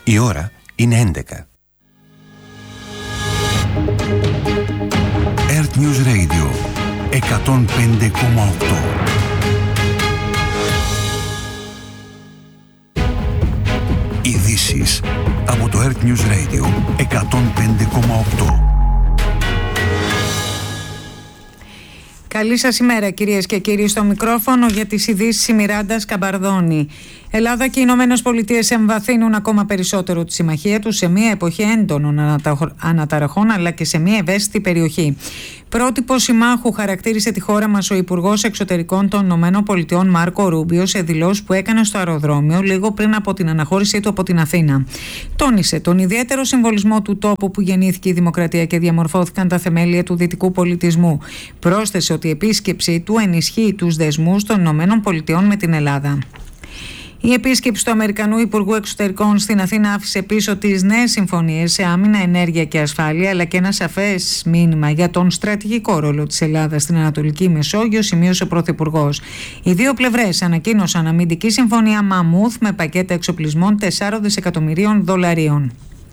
Η ώρα είναι 11. Earth News Radio 105,8. Ειδήσεις από το Earth News Radio 105,8. Καλή σας ημέρα κυρίες και κύριοι, στο μικρόφωνο για τις ειδήσεις η Μιράντα Καμπαρδόνη. Ελλάδα και οι Ηνωμένες Πολιτείες εμβαθύνουν ακόμα περισσότερο τη συμμαχία τους σε μια εποχή έντονων αναταραχών αλλά και σε μια ευαίσθητη περιοχή. Πρότυπο συμμάχου χαρακτήρισε τη χώρα μας ο Υπουργός Εξωτερικών των Ηνωμένων Πολιτειών Μάρκο Ρούμπιο σε δηλώσεις που έκανε στο αεροδρόμιο λίγο πριν από την αναχώρησή του από την Αθήνα. Τόνισε τον ιδιαίτερο συμβολισμό του τόπου που γεννήθηκε η δημοκρατία και διαμορφώθηκαν τα θεμέλια του δυτικού πολιτισμού. Πρόσθεσε ότι η επίσκεψή του ενισχύει τους δεσμούς των Ηνωμένων Πολιτειών με την Ελλάδα. Η επίσκεψη του Αμερικανού Υπουργού Εξωτερικών στην Αθήνα άφησε πίσω τις νέες συμφωνίες σε άμυνα, ενέργεια και ασφάλεια, αλλά και ένα σαφές μήνυμα για τον στρατηγικό ρόλο της Ελλάδας στην Ανατολική Μεσόγειο, σημείωσε ο Πρωθυπουργός. Οι δύο πλευρές ανακοίνωσαν αμυντική συμφωνία Μαμούθ με πακέτα εξοπλισμών 4 δισεκατομμυρίων δολαρίων.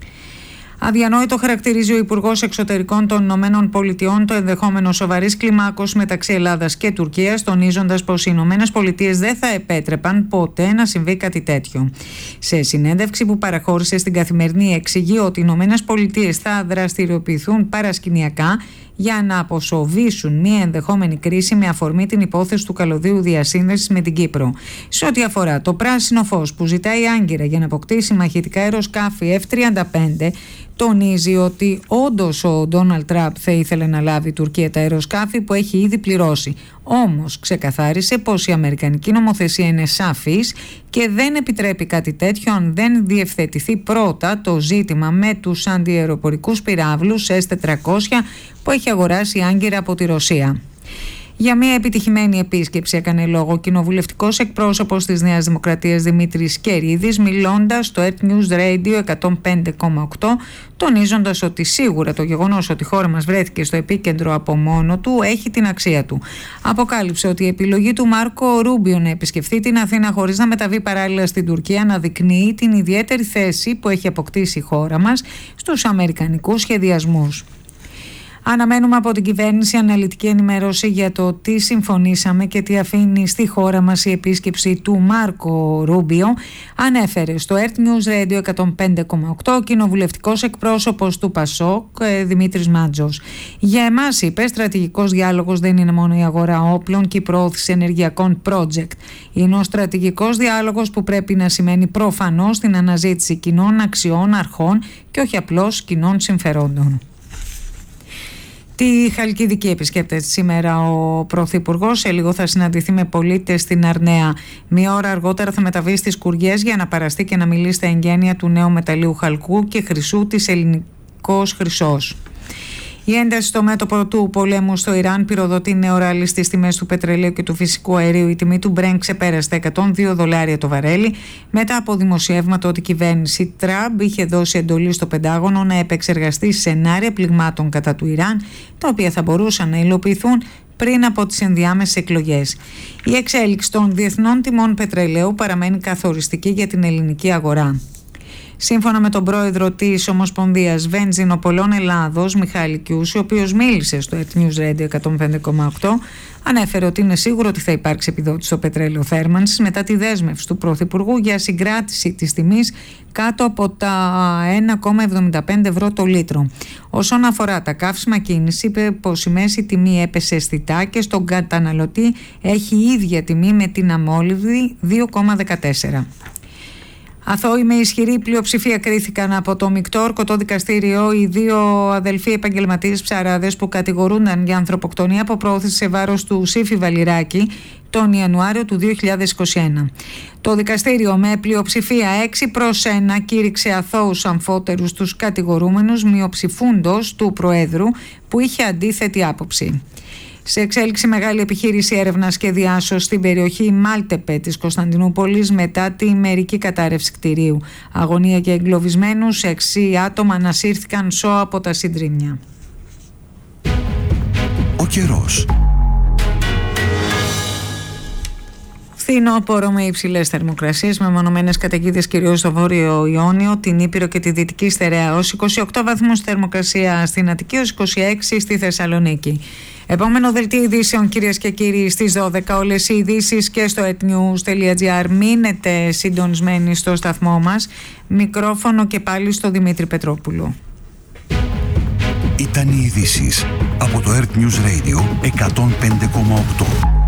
Αδιανόητο χαρακτηρίζει ο Υπουργός Εξωτερικών των Ηνωμένων Πολιτειών το ενδεχόμενο σοβαρής κλιμάκωσης μεταξύ Ελλάδας και Τουρκίας, τονίζοντας πως οι Ηνωμένες Πολιτείες δεν θα επέτρεπαν ποτέ να συμβεί κάτι τέτοιο. Σε συνέντευξη που παραχώρησε στην Καθημερινή, εξηγεί ότι οι Ηνωμένες Πολιτείες θα δραστηριοποιηθούν παρασκηνιακά για να αποσοβήσουν μια ενδεχόμενη κρίση με αφορμή την υπόθεση του καλωδίου διασύνδεσης με την Κύπρο. Σε ό,τι αφορά το πράσινο φως που ζητάει η Άγκυρα για να αποκτήσει μαχητικά αεροσκάφη F-35, τονίζει ότι όντως ο Ντόναλντ Τραμπ θα ήθελε να λάβει η Τουρκία τα αεροσκάφη που έχει ήδη πληρώσει. Όμως ξεκαθάρισε πως η αμερικανική νομοθεσία είναι σαφής και δεν επιτρέπει κάτι τέτοιο αν δεν διευθετηθεί πρώτα το ζήτημα με τους αντιαεροπορικούς πυράβλους S-400 που έχει αγοράσει η Άγκυρα από τη Ρωσία. Για μια επιτυχημένη επίσκεψη έκανε λόγο ο κοινοβουλευτικός εκπρόσωπος της Νέας Δημοκρατίας Δημήτρης Κερίδης, μιλώντας στο Earth News Radio 105,8, τονίζοντας ότι σίγουρα το γεγονός ότι η χώρα μας βρέθηκε στο επίκεντρο από μόνο του έχει την αξία του. Αποκάλυψε ότι η επιλογή του Μάρκο Ρούμπιο να επισκεφθεί την Αθήνα χωρίς να μεταβεί παράλληλα στην Τουρκία αναδεικνύει την ιδιαίτερη θέση που έχει αποκτήσει η χώρα μας στους αμερικανικούς σχεδιασμούς. Αναμένουμε από την κυβέρνηση αναλυτική ενημέρωση για το τι συμφωνήσαμε και τι αφήνει στη χώρα μας η επίσκεψη του Μάρκο Ρούμπιο, ανέφερε στο Earth News Radio 105,8 ο κοινοβουλευτικός εκπρόσωπος του ΠΑΣΟΚ Δημήτρης Μάντζος. Για εμάς, είπε, στρατηγικός διάλογος δεν είναι μόνο η αγορά όπλων και η προώθηση ενεργειακών project. Είναι ο στρατηγικός διάλογος που πρέπει να σημαίνει προφανώς την αναζήτηση κοινών αξιών, αρχών και όχι απλώς κοινών συμφερόντων. Τη Χαλκιδική επισκέπτεται σήμερα ο Πρωθυπουργός. Σε λίγο θα συναντηθεί με πολίτες στην Αρναία. Μία ώρα αργότερα θα μεταβεί στις Κουριές για να παραστεί και να μιλήσει στα εγγένεια του νέου μεταλλίου χαλκού και χρυσού της Ελληνικός Χρυσός. Η ένταση στο μέτωπο του πολέμου στο Ιράν πυροδοτεί νέο ράλι στις τιμές του πετρελαίου και του φυσικού αερίου. Η τιμή του Brent ξεπέρασε τα $102 το βαρέλι μετά από δημοσιεύματα ότι η κυβέρνηση Τραμπ είχε δώσει εντολή στο Πεντάγωνο να επεξεργαστεί σενάρια πληγμάτων κατά του Ιράν, τα οποία θα μπορούσαν να υλοποιηθούν πριν από τις ενδιάμεσες εκλογές. Η εξέλιξη των διεθνών τιμών πετρελαίου παραμένει καθοριστική για την ελληνική αγορά. Σύμφωνα με τον πρόεδρο της Ομοσπονδίας Βενζινοπολών Ελλάδος, Μιχάλη Κιούση, ο οποίος μίλησε στο Earth News Radio 105,8, ανέφερε ότι είναι σίγουρο ότι θα υπάρξει επιδότηση στο πετρέλαιο θέρμανσης μετά τη δέσμευση του Πρωθυπουργού για συγκράτηση της τιμής κάτω από τα 1,75 ευρώ το λίτρο. Όσον αφορά τα καύσιμα κίνηση, είπε πως η μέση τιμή έπεσε αισθητά και στον καταναλωτή έχει ίδια τιμή με την αμόλυβδη 2,14. Αθώοι με ισχυρή πλειοψηφία κρίθηκαν από το μεικτό ορκωτό δικαστήριο οι δύο αδελφοί επαγγελματίες ψαράδες που κατηγορούνταν για ανθρωποκτονία από πρόθεση σε βάρος του Σύφη Βαλιράκη τον Ιανουάριο του 2021. Το δικαστήριο με πλειοψηφία 6-1 κήρυξε αθώους αμφότερους τους κατηγορούμενους, μειοψηφούντος του Προέδρου που είχε αντίθετη άποψη. Σε εξέλιξη μεγάλη επιχείρηση έρευνας και διάσωσης στην περιοχή Μάλτεπε της Κωνσταντινούπολης μετά τη μερική κατάρρευση κτηρίου. Αγωνία και εγκλωβισμένους, 6 άτομα ανασύρθηκαν σώα από τα συντρίμμια. Φθινόπωρο με υψηλές θερμοκρασίες, με μονομένες καταιγίδες κυρίως στο Βόρειο Ιόνιο, την Ήπειρο και τη Δυτική Στερεά. Ως 28 βαθμούς θερμοκρασία στην Αττική, ως 26 στη Θεσσαλονίκη. Επόμενο δελτίο ειδήσεων, κυρίες και κύριοι, στις 12. Όλες οι ειδήσεις και στο etnews.gr. Μείνετε συντονισμένοι στο σταθμό μας. Μικρόφωνο και πάλι στο Δημήτρη Πετρόπουλο. Ήταν οι ειδήσεις από το Earth News Radio 105,8.